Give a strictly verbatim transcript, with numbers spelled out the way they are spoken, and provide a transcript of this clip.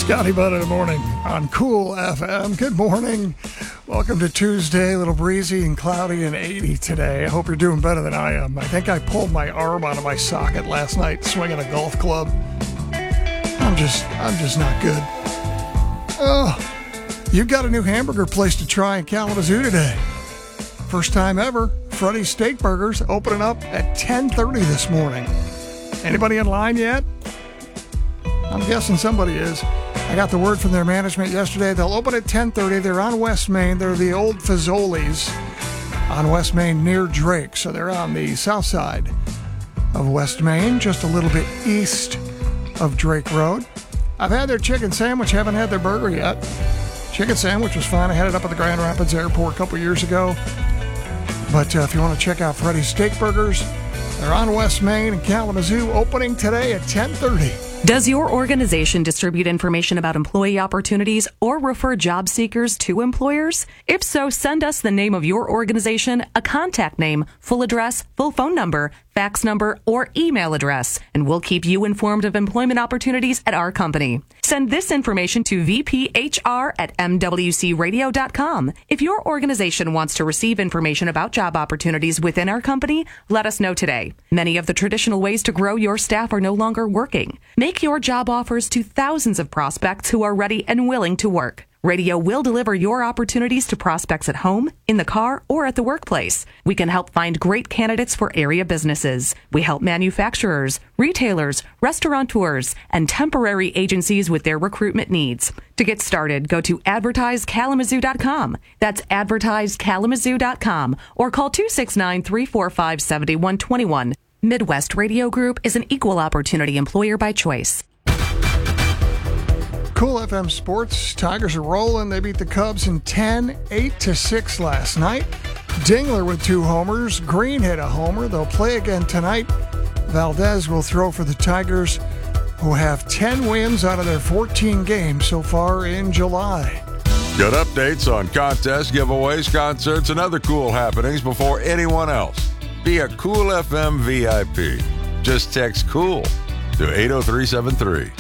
Scotty Budd in the morning on Cool F M. Good morning. Welcome to Tuesday. A little breezy and cloudy and eighty today. I hope you're doing better than I am. I think I pulled my arm out of my socket last night swinging a golf club. I'm just, I'm just not good. Oh, you've got a new hamburger place to try in Kalamazoo today. First time ever, Freddy's Steak Burgers opening up at ten thirty this morning. Anybody in line yet? I'm guessing somebody is. I got the word from their management yesterday. They'll open at ten thirty. They're on West Main. They're the old Fazoli's on West Main near Drake. So they're on the south side of West Main, just a little bit east of Drake Road. I've had their chicken sandwich. Haven't had their burger yet. Chicken sandwich was fine. I had it up at the Grand Rapids Airport a couple years ago. But uh, if you want to check out Freddy's Steak Burgers, they're on West Main in Kalamazoo, opening today at ten thirty. Does your organization distribute information about employee opportunities or refer job seekers to employers? If so, send us the name of your organization, a contact name, full address, full phone number, fax number, or email address, and we'll keep you informed of employment opportunities at our company. Send this information to v p h r at m w c radio dot com. If your organization wants to receive information about job opportunities within our company, let us know today. Many of the traditional ways to grow your staff are no longer working. Make your job offers to thousands of prospects who are ready and willing to work. Radio will deliver your opportunities to prospects at home, in the car, or at the workplace. We can help find great candidates for area businesses. We help manufacturers, retailers, restaurateurs, and temporary agencies with their recruitment needs. To get started, go to advertise kalamazoo dot com. That's advertise kalamazoo dot com, or call two six nine, three four five, seven one two one. Midwest Radio Group is an equal opportunity employer by choice. Cool F M Sports. Tigers are rolling. They beat the Cubs in ten, eight to six last night. Dingler with two homers. Green hit a homer. They'll play again tonight. Valdez will throw for the Tigers, who have ten wins out of their fourteen games so far in July. Get updates on contests, giveaways, concerts, and other cool happenings before anyone else. Be a Cool F M V I P. Just text COOL to eight oh three seven three.